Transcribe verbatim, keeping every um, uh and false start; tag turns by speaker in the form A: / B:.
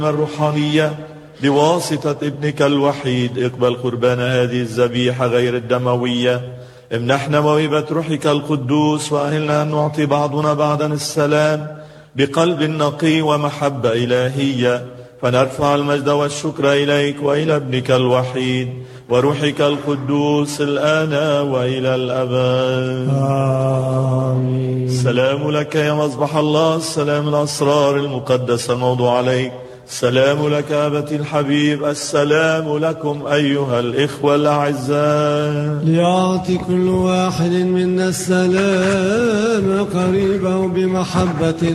A: الروحانية بواسطة ابنك الوحيد. اقبل قربان هذه الذبيحة غير الدموية، امنحنا موهبة روحك القدوس، وأهلنا أن نعطي بعضنا بعضا السلام بقلب نقي ومحبة إلهية، فنرفع المجد والشكر إليك وإلى ابنك الوحيد وروحك القدوس الآن وإلى الأبد.
B: آمين.
A: السلام لك يا مذبح الله، السلام الأسرار المقدسة الموضوع عليك، السلام لك أبتي الحبيب، السلام لكم أيها الإخوة الأعزاء.
B: ليعطي كل واحد منا السلام قريبه بمحبة